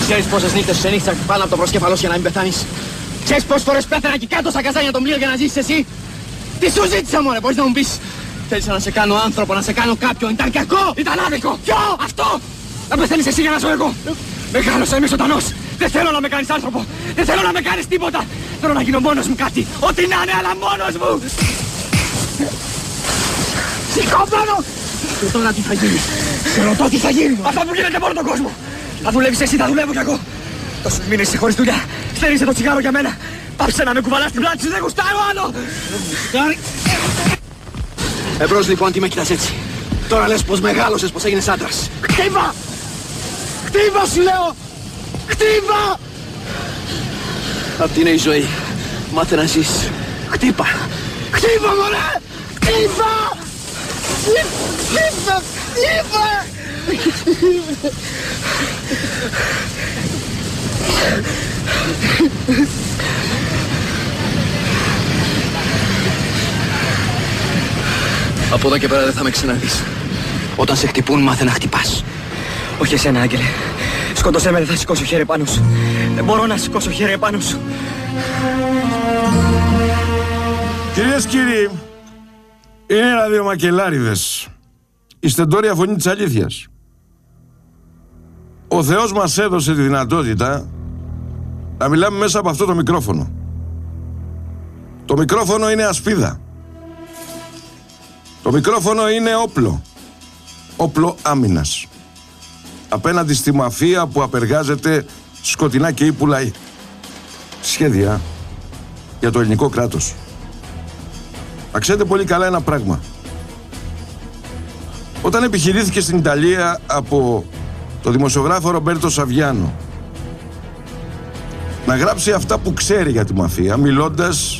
Ξέρεις πόσες νύχτες ξενύχτησα πάνω από το προσκέφαλό για να μην πεθάνεις? Ξέρεις πόσες φορές πέθανα και κάτω στα καζάνια των πλοίων για να ζήσεις εσύ? Τι σου ζήτησα μωρέ, μπορείς να μου πεις? Θέλησα να σε κάνω άνθρωπο, να σε κάνω κάποιον. Ήταν κακό, ήταν άδικο. Ποιο? Αυτό! Να πεθαίνεις εσύ για να ζω εγώ. Μεγάλωσα, είμαι ζωντανός. Δεν θέλω να με κάνεις άνθρωπο. Δεν θέλω να με κάνεις τίποτα. Θέλω να γίνω μόνος μου κάτι. Ό,τι να είναι, αλλά μόνος μου. Σηκώπανο! Και τώρα τι θα γίνει? Σε ρωτώ τι θα γίνει. Αυτό που γίνεται μόνο τον κόσμο. Θα δουλεύεις εσύ, θα δουλεύω κι εγώ. Τόσους μήνες είσαι χωρίς δουλειά. Στέρισε το τσιγάρο για μένα. Πάψε να με κουβαλάς στην πλάτη σου, δεν γουστάρω άλλο. Εμπρός λοιπόν, τι με κοιτάς έτσι? Τώρα λες πως μεγάλωσες, πως έγινες άντρας. Χτύπα! Χτύπα σου λέω! Χτύπα! Αυτή είναι η ζωή. Μάθε να ζεις. Χτύπα! Χτύπα μωρέ! Χτύπα! Χτύπα! Χτύπα! Από εδώ και πέρα δεν θα με ξαναδείς. Όταν σε χτυπούν μάθε να χτυπάς. Όχι εσένα, Άγγελε. Σκότωσέ με, δεν θα σηκώσω χέρι πάνω σου. Δεν μπορώ να σηκώσω χέρι πάνω σου. Κυρίες και κύριοι, είναι ένα-δύο μακελάριδες. Η στεντόρια φωνή της αλήθειας. Ο Θεός μας έδωσε τη δυνατότητα να μιλάμε μέσα από αυτό το μικρόφωνο. Το μικρόφωνο είναι ασπίδα. Το μικρόφωνο είναι όπλο. Όπλο άμυνας. Απέναντι στη μαφία που απεργάζεται σκοτεινά και ύπουλα σχέδια για το ελληνικό κράτος. Να ξέρετε πολύ καλά ένα πράγμα. Όταν επιχειρήθηκε στην Ιταλία από το δημοσιογράφο Ρομπέρτο Σαβιάνο να γράψει αυτά που ξέρει για τη μαφία, μιλώντας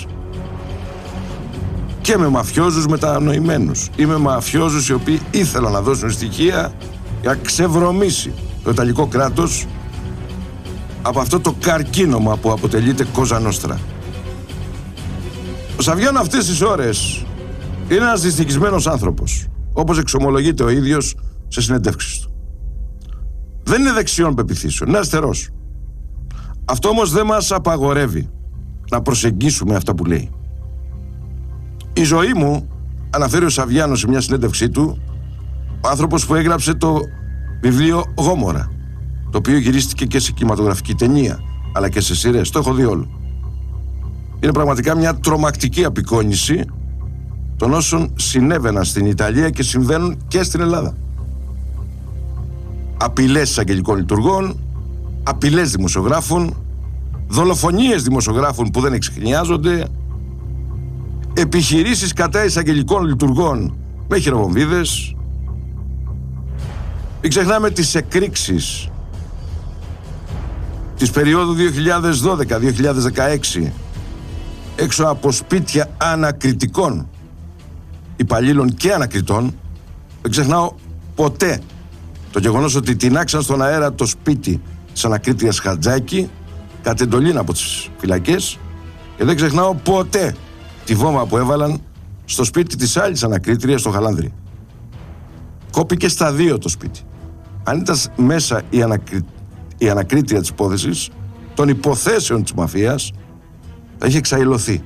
και με μαφιόζους μετανοημένους ή με μαφιόζους οι οποίοι ήθελαν να δώσουν στοιχεία για να ξεβρωμίσει το Ιταλικό κράτος από αυτό το καρκίνωμα που αποτελείται Κόζα Νόστρα. Ο Σαβιάνο αυτές τις ώρες είναι ένας δυστυχισμένος άνθρωπος, όπως εξομολογείται ο ίδιος σε συνεντεύξεις του. Δεν είναι δεξιών πεποιθήσεων, είναι αριστερός. Αυτό όμως δεν μας απαγορεύει να προσεγγίσουμε αυτά που λέει. Η ζωή μου, αναφέρει ο Σαβιάνο σε μια συνέντευξή του, ο άνθρωπος που έγραψε το βιβλίο Γόμορα, το οποίο γυρίστηκε και σε κινηματογραφική ταινία, αλλά και σε σειρές, το έχω δει όλο. Είναι πραγματικά μια τρομακτική απεικόνηση των όσων συνέβαιναν στην Ιταλία και συμβαίνουν και στην Ελλάδα. Απειλές εισαγγελικών λειτουργών, απειλές δημοσιογράφων, δολοφονίες δημοσιογράφων που δεν εξεχνιάζονται, επιχειρήσεις κατά εισαγγελικών λειτουργών με χειροβομβίδες. Μην ξεχνάμε τις εκρήξεις της περίοδου 2012-2016 έξω από σπίτια ανακριτικών υπαλλήλων και ανακριτών. Δεν ξεχνάω ποτέ το γεγονός ότι τινάξαν στον αέρα το σπίτι της ανακρίτριας Χατζάκη κατ' εντολή από τις φυλακές, και δεν ξεχνάω ποτέ τη βόμβα που έβαλαν στο σπίτι της άλλης ανακρίτριας στο Χαλάνδρι. Κόπηκε στα δύο το σπίτι. Αν ήταν μέσα η ανακρίτρια της υπόθεσης, των υποθέσεων της μαφίας, θα είχε εξαϊλωθεί.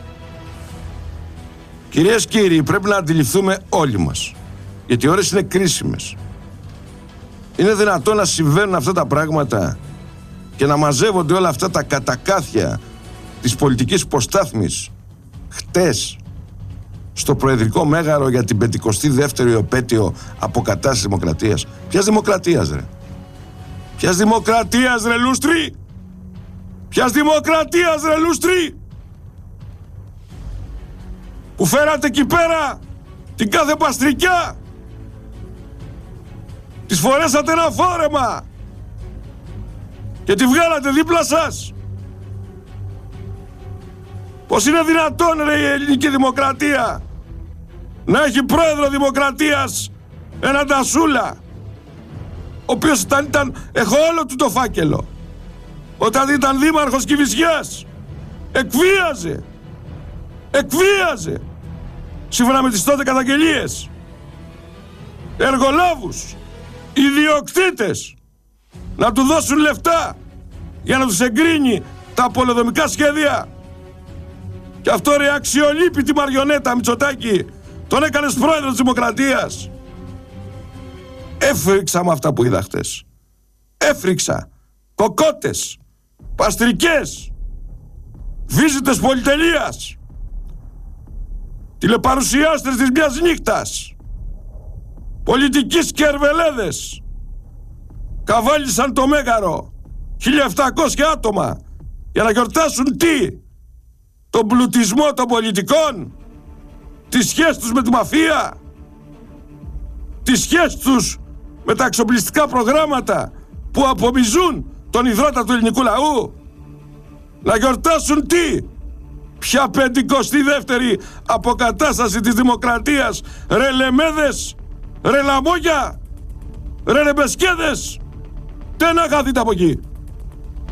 Κυρίες και κύριοι, πρέπει να αντιληφθούμε όλοι μας, γιατί οι ώρες είναι κρίσιμες. Είναι δυνατόν να συμβαίνουν αυτά τα πράγματα και να μαζεύονται όλα αυτά τα κατακάθια της πολιτικής υποστάθμης χτες στο Προεδρικό Μέγαρο για την 52η επέτειο αποκατάστασης δημοκρατίας? Ποιας δημοκρατίας, ρε? Ποιας δημοκρατίας, ρε λούστρι? Ποιας δημοκρατίας, ρε λούστρι? Που φέρατε εκεί πέρα την κάθε παστρικιά, της φορέσατε ένα φόρεμα και τη βγάλατε δίπλα σας. Πως είναι δυνατόν, ρε, η ελληνική δημοκρατία να έχει πρόεδρο δημοκρατίας έναν Τασούλα, ο οποίος έχω όλο του το φάκελο, όταν ήταν δήμαρχος Κηφισιάς εκβίαζε σύμφωνα με τις τότε καταγγελίες εργολάβους, ιδιοκτήτες να του δώσουν λεφτά για να τους εγκρίνει τα πολεοδομικά σχέδια. Και αυτό ρε αξιολύπητη μαριονέτα Μητσοτάκη, τον έκανες πρόεδρο της Δημοκρατίας. Έφρυξα με αυτά που είδα χτες. Έφρυξα. Κοκότες, παστρικές, βίζιτες πολυτελείας, τηλεπαρουσιάστες της μιας νύχτας, πολιτικοί σκερβελέδες, καβάλισαν το Μέγαρο 1.700 άτομα για να γιορτάσουν τι? Τον πλουτισμό των πολιτικών, τις σχέσεις τους με τη μαφία, τις σχέσεις τους με τα εξοπλιστικά προγράμματα που απομυζούν τον υδρότα του ελληνικού λαού. Να γιορτάσουν τι? Ποια 52η αποκατάσταση της δημοκρατίας? Ρε λεμέδες, ρε λαμόγια, ρε λεμπεσκέδες, τι να χαθείτε από εκεί?